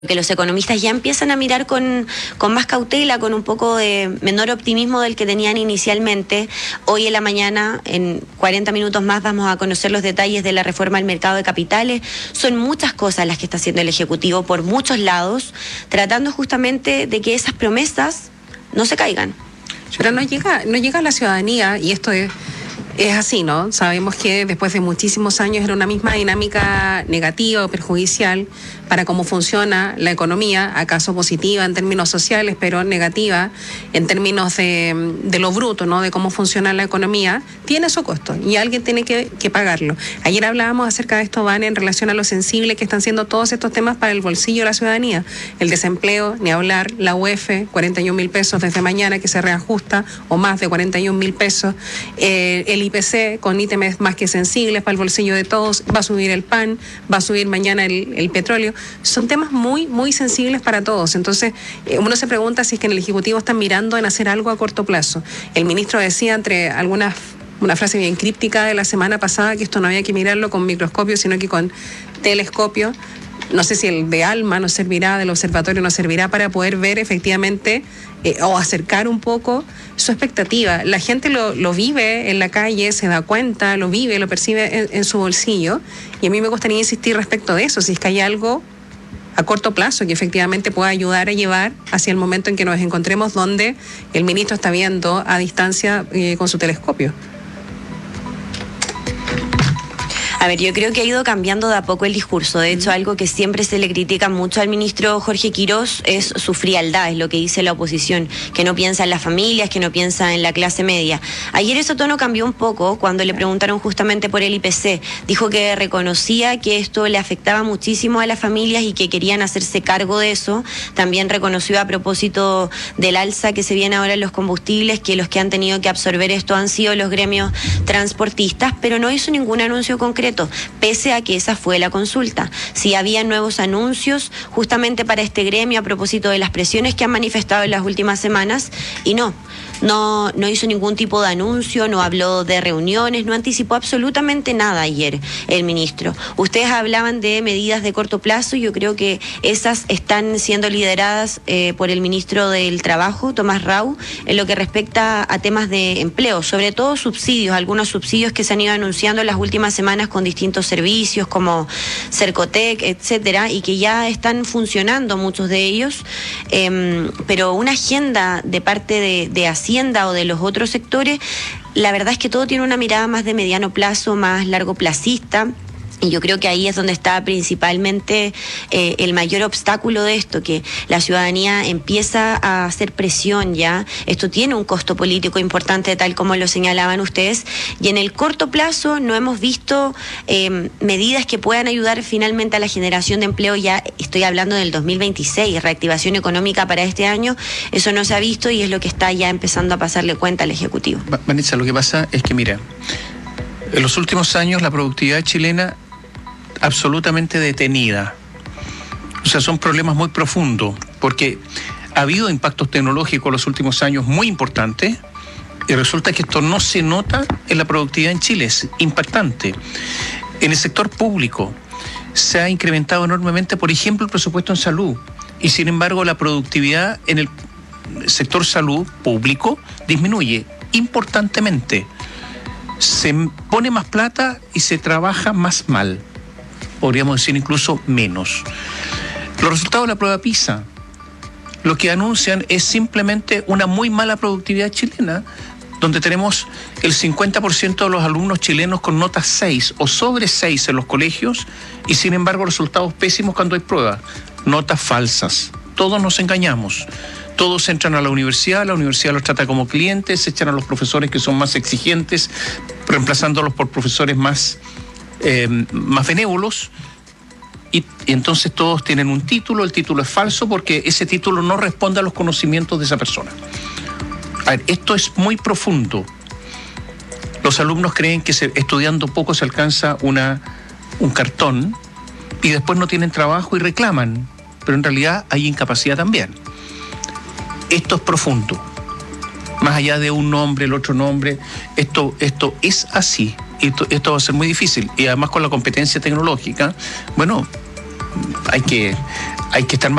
que los economistas ya empiezan a mirar con más cautela, con un poco de menor optimismo del que tenían inicialmente. Hoy en la mañana, en 40 minutos más, vamos a conocer los detalles de la reforma al mercado de capitales. Son muchas cosas las que está haciendo el Ejecutivo por muchos lados, tratando justamente de que esas promesas no se caigan. Pero no llega a la ciudadanía, y esto es así, ¿no? Sabemos que después de muchísimos años era una misma dinámica negativa o perjudicial para cómo funciona la economía, acaso positiva en términos sociales, pero negativa en términos de lo bruto, ¿no? De cómo funciona la economía, tiene su costo y alguien tiene que pagarlo. Ayer hablábamos acerca de esto, Van, en relación a lo sensible que están siendo todos estos temas para el bolsillo de la ciudadanía. El desempleo, ni hablar, la UEF, 41.000 pesos desde mañana que se reajusta, o más de 41.000 pesos, el IPC con ítems más que sensibles para el bolsillo de todos, va a subir el pan, va a subir mañana el petróleo. Son temas muy, muy sensibles para todos. Entonces, uno se pregunta si es que en el Ejecutivo están mirando en hacer algo a corto plazo. El ministro decía, entre algunas, una frase bien críptica de la semana pasada, que esto no había que mirarlo con microscopio, sino que con telescopio. No sé si el de ALMA nos servirá, del observatorio nos servirá para poder ver efectivamente o acercar un poco su expectativa. La gente lo vive en la calle, se da cuenta, lo vive, lo percibe en su bolsillo, y a mí me gustaría insistir respecto de eso, si es que hay algo a corto plazo que efectivamente pueda ayudar a llevar hacia el momento en que nos encontremos donde el ministro está viendo a distancia con su telescopio. A ver, yo creo que ha ido cambiando de a poco el discurso. De hecho, algo que siempre se le critica mucho al ministro Jorge Quirós es su frialdad, es lo que dice la oposición, que no piensa en las familias, que no piensa en la clase media. Ayer ese tono cambió un poco cuando le preguntaron justamente por el IPC. Dijo que reconocía que esto le afectaba muchísimo a las familias y que querían hacerse cargo de eso. También reconoció, a propósito del alza que se viene ahora en los combustibles, que los que han tenido que absorber esto han sido los gremios transportistas, pero no hizo ningún anuncio concreto, pese a que esa fue la consulta. Si había nuevos anuncios justamente para este gremio a propósito de las presiones que han manifestado en las últimas semanas, y no hizo ningún tipo de anuncio, no habló de reuniones, no anticipó absolutamente nada ayer el ministro. Ustedes hablaban de medidas de corto plazo, y yo creo que esas están siendo lideradas por el ministro del Trabajo, Tomás Rau, en lo que respecta a temas de empleo, sobre todo subsidios, algunos subsidios que se han ido anunciando en las últimas semanas con distintos servicios como Cercotec, etcétera, y que ya están funcionando muchos de ellos, pero una agenda de parte de Hacienda o de los otros sectores, la verdad es que todo tiene una mirada más de mediano plazo, más largo placista. Y yo creo que ahí es donde está principalmente el mayor obstáculo de esto, que la ciudadanía empieza a hacer presión ya. Esto tiene un costo político importante, tal como lo señalaban ustedes, y en el corto plazo no hemos visto medidas que puedan ayudar finalmente a la generación de empleo. Ya estoy hablando del 2026, reactivación económica para este año. Eso no se ha visto y es lo que está ya empezando a pasarle cuenta al Ejecutivo. Vanessa, lo que pasa es que, mira, en los últimos años la productividad chilena absolutamente detenida. O sea, son problemas muy profundos, porque ha habido impactos tecnológicos en los últimos años muy importantes, y resulta que esto no se nota en la productividad en Chile, es impactante. En el sector público se ha incrementado enormemente, por ejemplo, el presupuesto en salud, y sin embargo la productividad en el sector salud público disminuye importantemente. Se pone más plata y se trabaja más mal. Podríamos decir incluso menos. Los resultados de la prueba PISA, lo que anuncian es simplemente una muy mala productividad chilena, donde tenemos el 50% de los alumnos chilenos con notas 6 o sobre 6 en los colegios, y sin embargo resultados pésimos cuando hay pruebas, notas falsas. Todos nos engañamos. Todos entran a la universidad los trata como clientes, echan a los profesores que son más exigentes, reemplazándolos por profesores más benévolos, y entonces todos tienen un título, el título es falso porque ese título no responde a los conocimientos de esa persona. A ver, esto es muy profundo. Los alumnos creen que estudiando poco se alcanza un cartón, y después no tienen trabajo y reclaman, pero en realidad hay incapacidad también. Esto es profundo. Más allá de un nombre, el otro nombre, esto es así. Esto va a ser muy difícil. Y además con la competencia tecnológica, bueno, hay que estar más